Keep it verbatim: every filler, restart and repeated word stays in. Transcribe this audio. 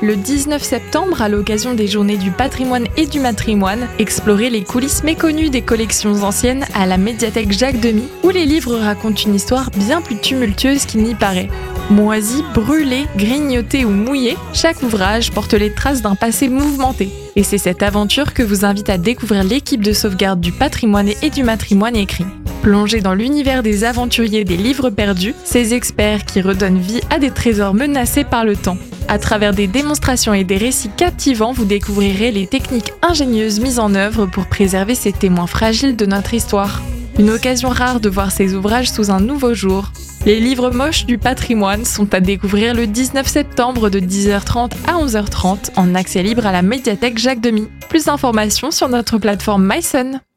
Le dix-neuf septembre, à l'occasion des Journées du patrimoine et du matrimoine, explorez les coulisses méconnues des collections anciennes à la médiathèque Jacques Demy, où les livres racontent une histoire bien plus tumultueuse qu'il n'y paraît. Moisi, brûlé, grignoté ou mouillé, chaque ouvrage porte les traces d'un passé mouvementé. Et c'est cette aventure que vous invite à découvrir l'équipe de sauvegarde du patrimoine et du matrimoine écrit. Plongez dans l'univers des aventuriers des livres perdus, ces experts qui redonnent vie à des trésors menacés par le temps. À travers des démonstrations et des récits captivants, vous découvrirez les techniques ingénieuses mises en œuvre pour préserver ces témoins fragiles de notre histoire. Une occasion rare de voir ces ouvrages sous un nouveau jour. Les livres moches du patrimoine sont à découvrir le dix-neuf septembre de dix heures trente à onze heures trente en accès libre à la médiathèque Jacques Demy. Plus d'informations sur notre plateforme MySun.